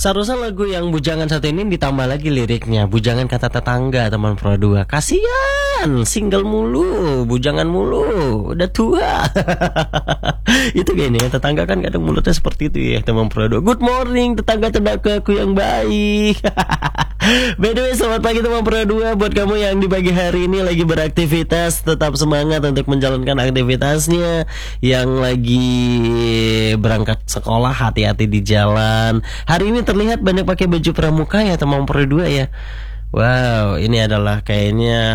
Seharusnya lagu yang Bujangan satu ini ditambah lagi liriknya. Bujangan kata tetangga teman Pro 2. Kasian, single mulu, bujangan mulu, udah tua. Itu kayaknya tetangga kan kadang mulutnya seperti itu ya teman Pro 2. Good morning tetangga-tetanggaku yang baik. By the way, selamat pagi teman Pro 2. Buat kamu yang di pagi hari ini lagi beraktivitas, tetap semangat untuk menjalankan aktivitasnya. Yang lagi berangkat sekolah, hati-hati di jalan. Hari ini terlihat banyak pakai baju pramuka ya teman Pro 2 ya. Wow, ini adalah kayaknya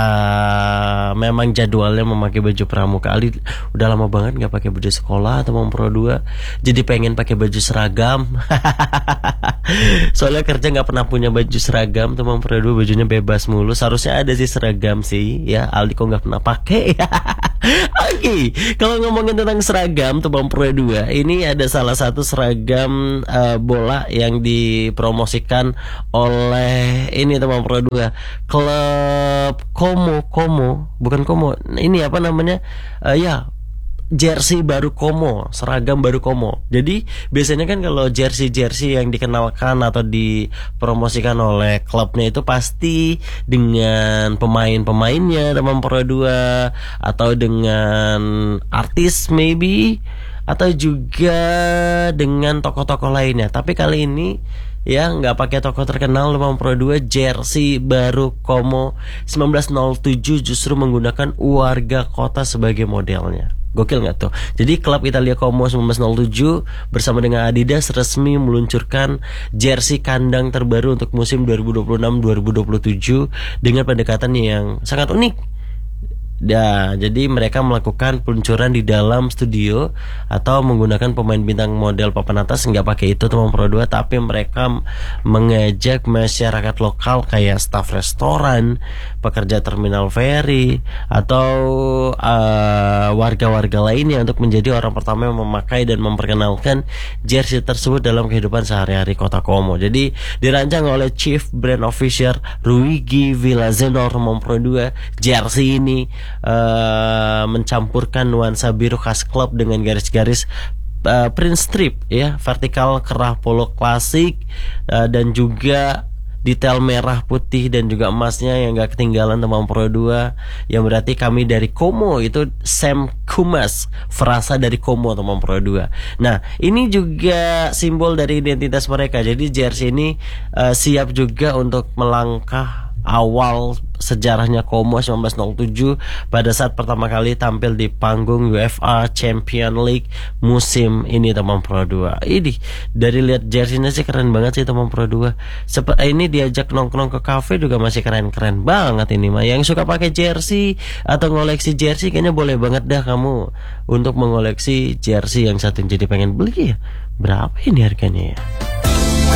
memang jadwalnya memakai baju pramuka. Ali udah lama banget nggak pakai baju sekolah teman Pro 2. Jadi pengen pakai baju seragam. Soalnya kerja nggak pernah punya baju seragam teman Pro 2, bajunya bebas mulu. Seharusnya ada sih seragam sih ya. Aldi kok nggak pernah pakai. Oke, kalau ngomongin tentang seragam teman Pro 2, ini ada salah satu seragam bola yang dipromosikan oleh ini teman Pro 2, klub Como, bukan Como. Ini apa namanya? Jersey baru Como, seragam baru Como. Jadi biasanya kan kalau jersey yang dikenalkan atau dipromosikan oleh klubnya itu pasti dengan pemain-pemainnya teman Pro 2, atau dengan artis maybe, atau juga dengan tokoh-tokoh lainnya. Tapi kali ini ya nggak pakai tokoh terkenal teman Pro 2, jersey baru Como 1907 justru menggunakan warga kota sebagai modelnya. Gokil nggak tuh? Jadi klub Italia Como 1907 bersama dengan Adidas resmi meluncurkan jersey kandang terbaru untuk musim 2026-2027 dengan pendekatan yang sangat unik. Ya, jadi mereka melakukan peluncuran di dalam studio atau menggunakan pemain bintang model papan atas. Nggak pakai itu teman Pro 2, tapi mereka mengajak masyarakat lokal kayak staf restoran, pekerja terminal ferry, atau warga-warga lainnya untuk menjadi orang pertama yang memakai dan memperkenalkan jersey tersebut dalam kehidupan sehari-hari kota Como. Jadi dirancang oleh Chief Brand Officer Luigi Villasenor teman Pro 2. Jersey ini mencampurkan nuansa biru khas klub dengan garis-garis print strip ya, vertikal kerah polo klasik, dan juga detail merah, putih, dan juga emasnya yang gak ketinggalan teman Pro 2. Yang berarti kami dari Como itu Sam Kumas, frasa dari Como teman Pro 2. Nah, ini juga simbol dari identitas mereka. Jadi jersey ini siap juga untuk melangkah awal sejarahnya Como 1907 pada saat pertama kali tampil di panggung UEFA Champions League musim ini teman Pro 2. Ini dari lihat jersey-nya sih keren banget sih teman Pro 2. Ini diajak nongkrong ke kafe juga masih keren-keren banget ini mah. Yang suka pakai jersey atau ngoleksi jersey kayaknya boleh banget dah kamu untuk mengoleksi jersey yang satu. Jadi pengen beli ya. Berapa ini harganya ya?